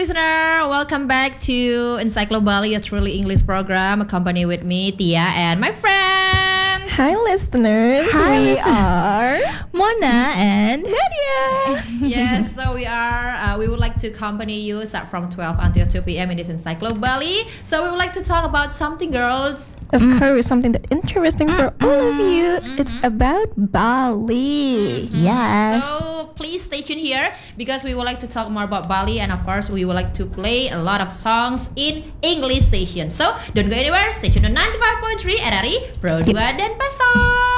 Listener, welcome back to Encyclo Bali, a truly English program, accompanied with me, Tia, and my friends. Hi, listeners. We are Mona and Nadia. Yes, so we would like to accompany you start from 12 until 2 p.m. in this Encyclo Bali. So we would like to talk about something, girls. Of course, something that interesting for all of you. It's about Bali. yes. So please stay tuned here because we would like to talk more about Bali, and of course we would like to play a lot of songs in English station. So don't go anywhere, stay tuned on 95.3 RRI Pro 2 Denpasar.